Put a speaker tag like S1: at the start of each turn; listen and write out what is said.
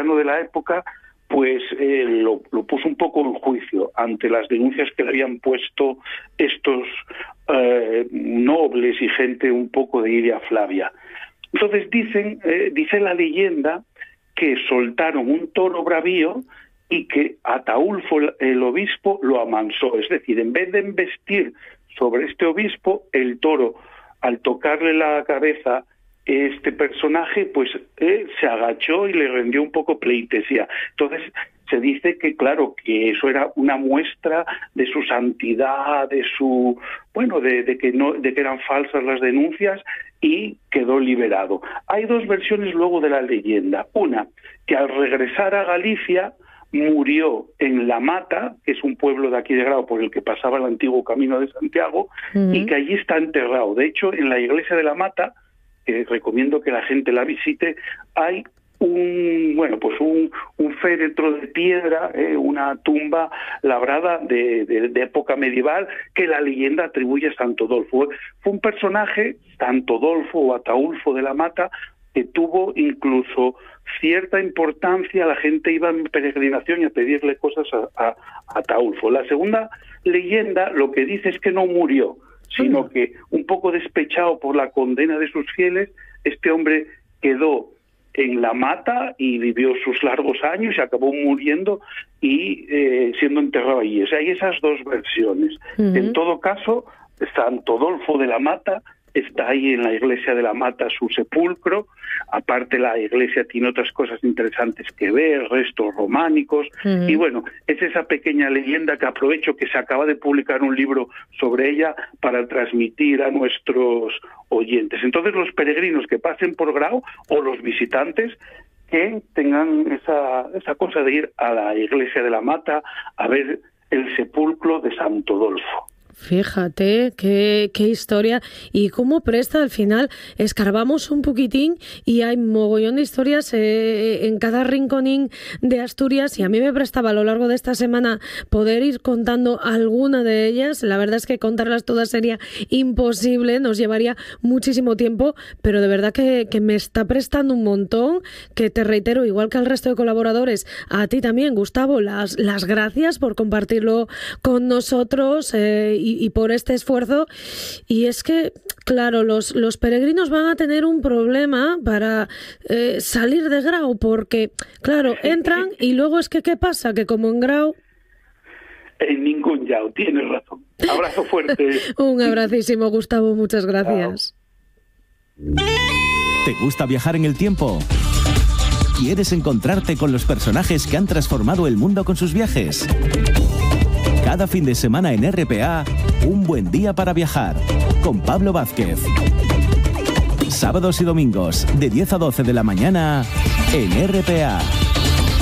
S1: tirano de la época, pues lo puso un poco en juicio ante las denuncias que le habían puesto estos nobles y gente un poco de Iria Flavia. Entonces dice la leyenda que soltaron un toro bravío y que Ataulfo, el obispo, lo amansó. Es decir, en vez de embestir sobre este obispo, el toro, al tocarle la cabeza este personaje, pues se agachó y le rendió un poco pleitesía. Entonces se dice que, claro, que eso era una muestra de su santidad, de su, bueno, de que eran falsas las denuncias, y quedó liberado. Hay dos versiones luego de la leyenda. Una, que al regresar a Galicia murió en La Mata, que es un pueblo de aquí de Grao por el que pasaba el antiguo Camino de Santiago, y que allí está enterrado. De hecho, en la iglesia de La Mata, que recomiendo que la gente la visite, hay un féretro de piedra, una tumba labrada de época medieval, que la leyenda atribuye a Santo Dolfo. Fue un personaje, Santo Dolfo o Ataulfo de la Mata, que tuvo incluso cierta importancia. La gente iba en peregrinación y a pedirle cosas a Ataulfo. La segunda leyenda lo que dice es que no murió, sino que, un poco despechado por la condena de sus fieles, este hombre quedó en La Mata y vivió sus largos años y acabó muriendo y siendo enterrado allí. O sea, hay esas dos versiones. En todo caso, Santo Dolfo de la Mata está ahí en la iglesia de La Mata, su sepulcro. Aparte, la iglesia tiene otras cosas interesantes que ver, restos románicos. Y bueno, es esa pequeña leyenda que aprovecho, que se acaba de publicar un libro sobre ella para transmitir a nuestros oyentes. Entonces, los peregrinos que pasen por Grao, o los visitantes, que tengan esa cosa de ir a la iglesia de La Mata a ver el sepulcro de Santo Dolfo.
S2: Fíjate qué historia y cómo presta al final. Escarbamos un poquitín y hay mogollón de historias en cada rinconín de Asturias, y a mí me prestaba a lo largo de esta semana poder ir contando alguna de ellas. La verdad es que contarlas todas sería imposible, nos llevaría muchísimo tiempo, pero de verdad que me está prestando un montón, que te reitero, igual que al resto de colaboradores, a ti también, Gustavo, las gracias por compartirlo con nosotros y por este esfuerzo. Y es que, claro, los peregrinos van a tener un problema para salir de Grao, porque, claro, entran y luego es que, ¿qué pasa? Que como en Grao...
S1: En ningún Grao, tienes razón. Abrazo fuerte.
S2: Un abracísimo, Gustavo, muchas gracias.
S3: ¿Te gusta viajar en el tiempo? ¿Quieres encontrarte con los personajes que han transformado el mundo con sus viajes? Cada fin de semana en RPA, un buen día para viajar, con Pablo Vázquez. Sábados y domingos, de 10 a 12 de la mañana, en RPA.